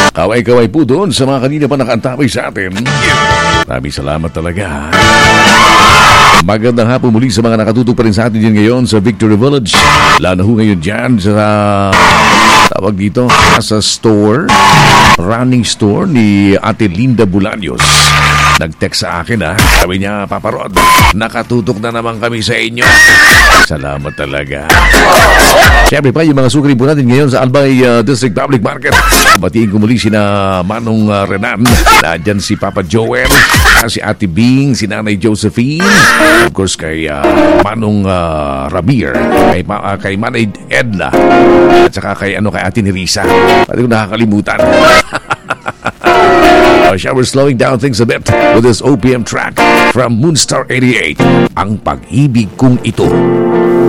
Kaway-kaway po doon sa mga kanina pa nakaantabay sa atin. Maraming salamat talaga. Magandang hapon muli sa mga nakatutok pa rin sa atin dyan ngayon sa Victory Village. Lalo ho ngayon dyan sa tawag dito sa store, running store ni Ate Linda Bulaños. Nag-text sa akin sabi niya, Papa Rod, nakatutok na naman kami sa inyo. Salamat talaga. Siyempre pa yung mga sukri po natin ngayon sa Albay District Public Market. Batiin ko muli sina Manong Renan, nandyan si Papa Joel, si Ate Bing, si Nanay Josephine, of course kay Manong Rabir, kay Manay Edna, at saka kay Ate Nerissa. Pati ko nakakalimutan. Shall we slowing down things a bit with this OPM track from Moonstar 88, Ang Pag-ibig Kong Ito.